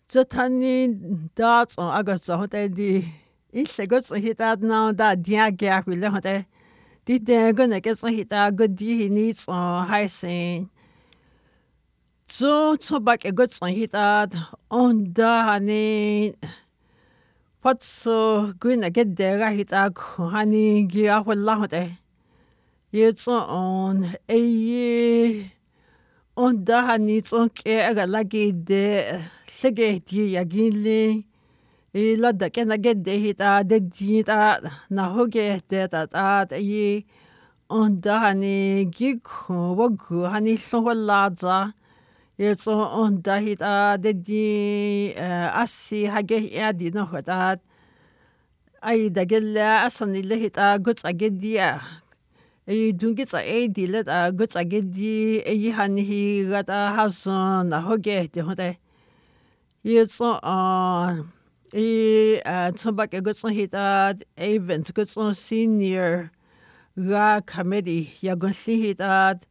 Zotani dat on agus hote di ille gots hitat na da dia gak wille hote di de gonna gets hita good di needs on high so back a gots hitat on da hani what so gonna get there hita hani gia walla hote it's on on da hani on ke aga lagi de lege di yagili la da kena gedde hita de di ta na hoge de ta on da hani gig wogu hani loholaza it's on da hita de di assi hage ya di no hata ai da gella asani le hita guts agedia dungits di let guts agedi hani hi gata hason na hoge de hote it's on somebody a good hit events good senior ga committee ya go hit at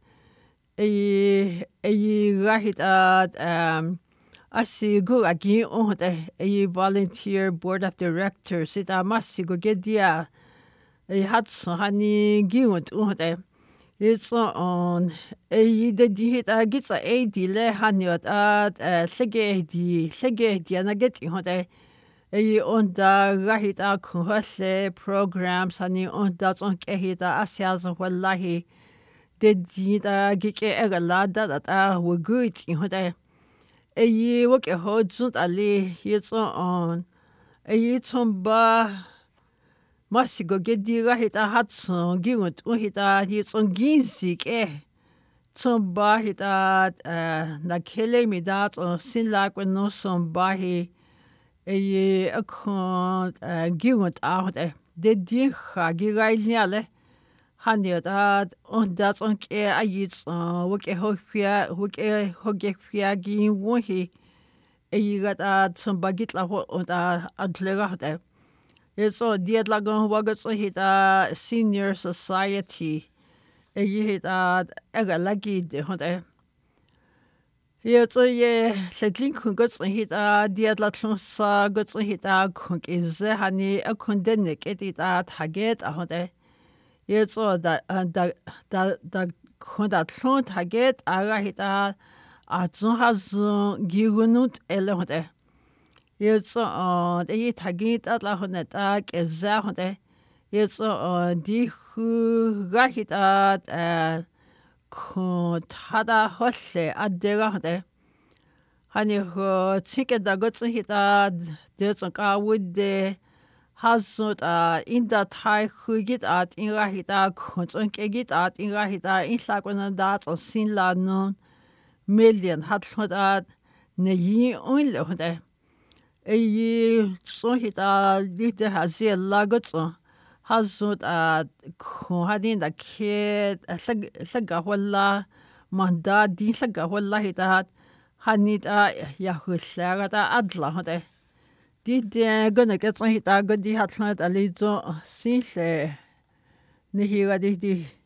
ga hit at asi go again on a volunteer board of directors it must go get dia had so hani giwent on it's on the hit gets a dile hanyot at lege na getting hote on da rahita kuhle programs hani on da on kehita asyaz wallahi de dita gike egalada da we good hote work a hodzunt ali it's on tsomba masigo gedira hita hatson giwent hita it's on ginsik tsomba hita na kele mi dat on sin like when no somebody akon giwent out de di gigailniale haniot on dat on ke ayits woke hogefia gi wohi gat sombagit la on adlega it's all diet lagon wagats hita senior society hit egalagi de hote it's settling gots hit diet la sa gots hit is hani a condenek it target hote it's all da kondat target aga hit azon has gigunut elote it's the target at la honet is hote it's di hu gahit tada holle adega hote hani ho tike da gots hita de ka would de hasot in that high hu git at in rahita konson ke git at in rahita in slagona dat on sin la non million hat hot at ne yi onle hote so hita dit hazel lagots hasot hadin da ke laga walla manda din laga walla hita hanit ya huslaga da adla hote dit gonna get hita godi hat alizo sile ne hira di